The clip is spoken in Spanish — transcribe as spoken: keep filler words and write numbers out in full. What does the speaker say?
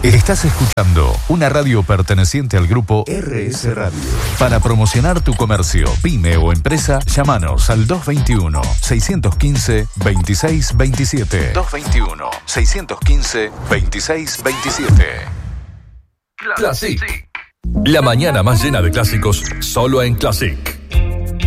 Estás escuchando una radio perteneciente al grupo R S Radio. Para promocionar tu comercio, pyme o empresa, llámanos al dos veintiuno, seiscientos quince, veintiséis veintisiete. dos veintiuno, seiscientos quince, veintiséis veintisiete. Classic. La mañana más llena de clásicos, solo en Classic.